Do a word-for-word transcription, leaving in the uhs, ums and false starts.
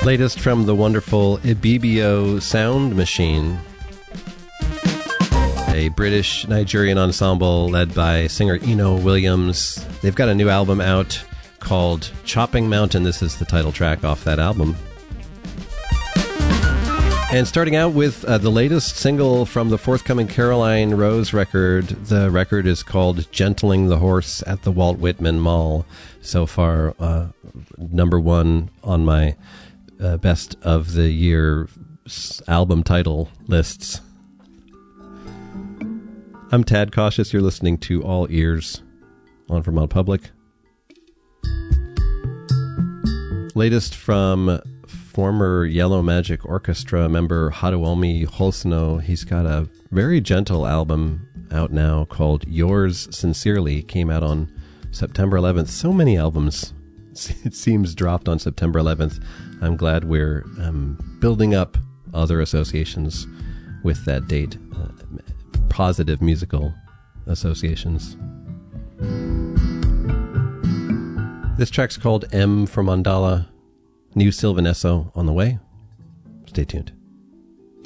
Latest from the wonderful Ibibio Sound Machine, a British-Nigerian ensemble led by singer Eno Williams. They've got a new album out called Chopping Mountain. This is the title track off that album. And starting out with uh, the latest single from the forthcoming Caroline Rose record. The record is called Gentling the Horse at the Walt Whitman Mall. So far, uh, number one on my uh, best of the year album title lists. I'm Tad Cautious. You're listening to All Ears on Vermont Public. Latest from former Yellow Magic Orchestra member Haruomi Hosono. He's got a very gentle album out now called Yours Sincerely. Came out on September eleventh. So many albums, it seems, dropped on September eleventh. I'm glad we're um, building up other associations with that date. Uh, positive musical associations. This track's called M for Mandala. New Sylvan Esso on the way. Stay tuned.